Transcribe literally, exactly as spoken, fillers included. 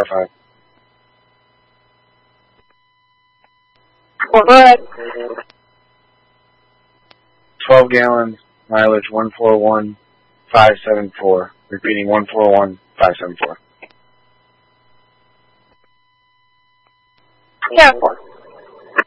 five. Well, go ahead. twelve gallons, mileage one four one five seven four. Repeating one four one five seven four. Yeah, of course.